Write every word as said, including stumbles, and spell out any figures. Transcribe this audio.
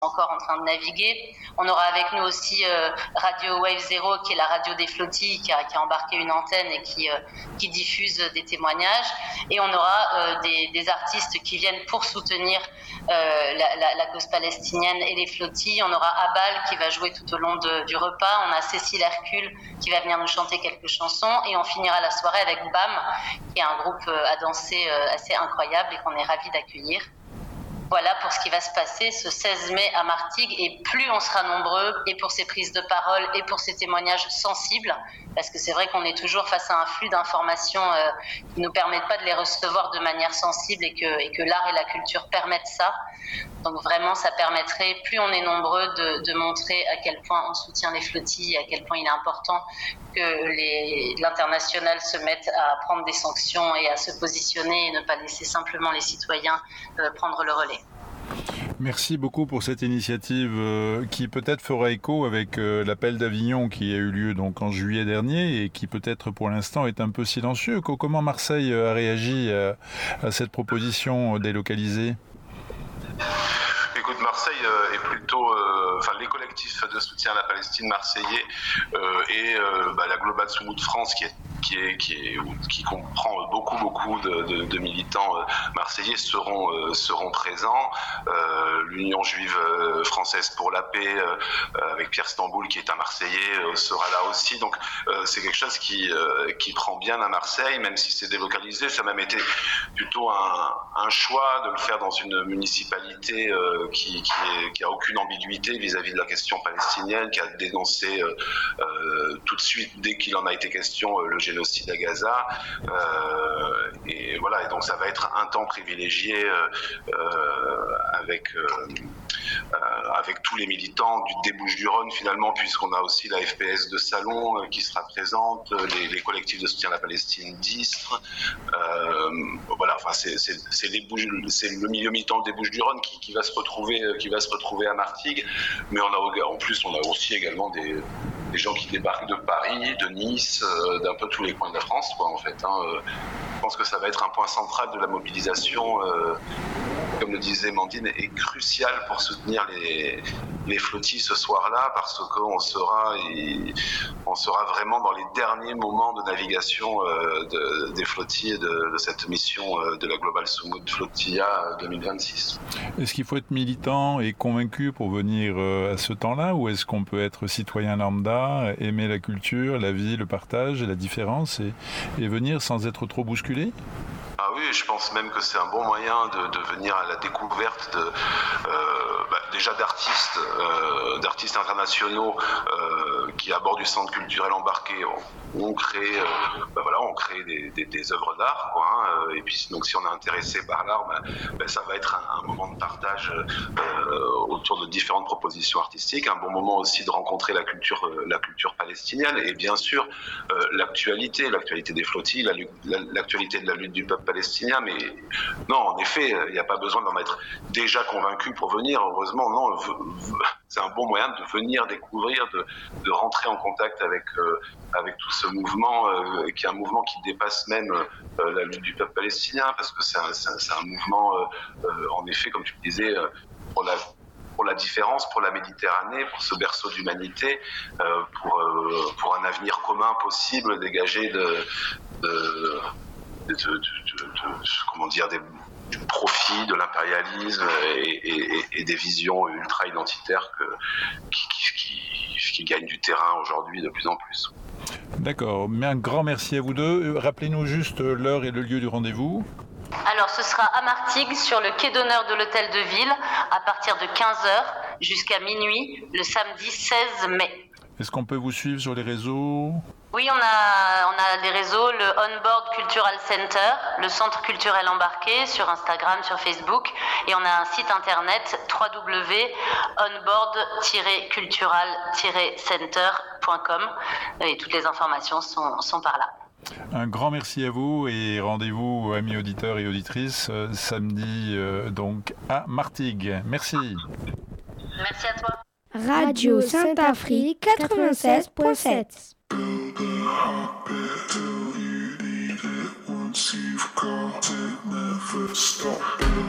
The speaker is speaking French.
encore en train de naviguer. On aura avec nous aussi euh, Radio Wave Zero, qui est la radio des flottilles, qui a, qui a embarqué une antenne et qui, euh, qui diffuse des témoignages. Et on aura euh, des, des artistes qui viennent pour soutenir euh, la, la, la cause palestinienne et les flottilles. On aura Abal qui va jouer tout au long de, du repas. On a Cécile Hercule qui va venir nous chanter quelques chansons. Et on finira la soirée avec B A M, qui est un groupe à danser assez incroyable et qu'on est ravis d'accueillir. Voilà pour ce qui va se passer ce seize mai à Martigues, et plus on sera nombreux, et pour ces prises de parole et pour ces témoignages sensibles, parce que c'est vrai qu'on est toujours face à un flux d'informations euh, qui ne nous permettent pas de les recevoir de manière sensible, et que, et que l'art et la culture permettent ça. Donc vraiment, ça permettrait, plus on est nombreux, de, de montrer à quel point on soutient les flottilles, à quel point il est important que les, l'international se mette à prendre des sanctions et à se positionner, et ne pas laisser simplement les citoyens euh, prendre le relais. Merci beaucoup pour cette initiative euh, qui peut-être fera écho avec euh, l'appel d'Avignon qui a eu lieu donc en juillet dernier et qui peut-être pour l'instant est un peu silencieux. Comment Marseille a réagi à, à cette proposition délocalisée ? Écoute, Marseille euh, est plutôt, euh, enfin les collectifs de soutien à la Palestine marseillais euh, et euh, bah, la Global Soumoud France qui est qui est qui est qui comprend beaucoup beaucoup de, de, de militants euh, marseillais seront euh, seront présents. Euh, L'Union juive euh, française pour la paix euh, avec Pierre Stamboul qui est un Marseillais euh, sera là aussi. Donc euh, c'est quelque chose qui euh, qui prend bien à Marseille, même si c'est délocalisé. Ça a même été plutôt un, un choix de le faire dans une municipalité euh, qui qui, est, qui a aucune ambiguïté vis-à-vis de la question palestinienne, qui a dénoncé euh, euh, tout de suite dès qu'il en a été question euh, le génocide à Gaza, euh, et voilà, et donc ça va être un temps privilégié euh, euh, avec euh, euh, avec tous les militants du des Bouches-du-Rhône finalement, puisqu'on a aussi la F P S de Salon euh, qui sera présente, les, les collectifs de soutien à la Palestine d'Istres, euh, voilà, enfin c'est c'est c'est les Bouches, c'est le milieu militant des Bouches-du-Rhône qui, qui va se retrouver qui va se retrouver à Martigues, mais on a en plus on a aussi également des des gens qui débarquent de Paris, de Nice, euh, d'un peu tous les coins de la France, quoi, en fait. Hein. Euh, je pense que ça va être un point central de la mobilisation, euh, comme le disait Mandine, est crucial pour soutenir les, les flottilles ce soir-là, parce qu'on sera, et, on sera vraiment dans les derniers moments de navigation euh, de, des flottilles de, de cette mission euh, de la Global Soumoud Flotilla deux mille vingt-six. Est-ce qu'il faut être militant et convaincu pour venir euh, à ce temps-là, ou est-ce qu'on peut être citoyen lambda, aimer la culture, la vie, le partage et la différence, et, et venir sans être trop bousculé ? Ah oui, je pense même que c'est un bon moyen de, de venir à la découverte de, euh, bah, déjà d'artistes, euh, d'artistes internationaux euh, qui, à bord du centre culturel embarqué, ont, ont créé, euh, bah, voilà, ont créé des, des, des œuvres d'art, quoi, hein, et puis donc si on est intéressé par l'art, bah, bah, ça va être un, un moment de partage euh, autour de différentes propositions artistiques, un bon moment aussi de rencontrer la culture, euh, la culture palestinienne, et bien sûr euh, l'actualité, l'actualité des flottilles, la, la, l'actualité de la lutte du peuple palestinien, mais non, en effet, il n'y a pas besoin d'en être déjà convaincu pour venir, heureusement, non, c'est un bon moyen de venir découvrir, de, de rentrer en contact avec, euh, avec tout ce mouvement, euh, qui est un mouvement qui dépasse même euh, la lutte du peuple palestinien, parce que c'est un, c'est un, c'est un mouvement, euh, euh, en effet, comme tu le disais, euh, pour la pour la différence, pour la Méditerranée, pour ce berceau d'humanité, euh, pour, euh, pour un avenir commun possible, dégagé de, de De, de, de, de, comment dire, des, du profit, de l'impérialisme et, et, et des visions ultra-identitaires que, qui, qui, qui, qui gagnent du terrain aujourd'hui de plus en plus. D'accord, mais un grand merci à vous deux. Rappelez-nous juste l'heure et le lieu du rendez-vous. Alors ce sera à Martigues, sur le quai d'honneur de l'hôtel de ville, à partir de quinze heures jusqu'à minuit, le samedi seize mai. Est-ce qu'on peut vous suivre sur les réseaux ? Oui, on a, on a des réseaux, le Onboard Cultural Center, le Centre culturel embarqué, sur Instagram, sur Facebook, et on a un site internet w w w point onboard tiret cultural tiret center point com, et toutes les informations sont, sont par là. Un grand merci à vous et rendez-vous, amis auditeurs et auditrices, euh, samedi euh, donc à Martigues. Merci. Merci à toi. Radio Saint-Afrique quatre-vingt-seize point sept. You've got it, never stop.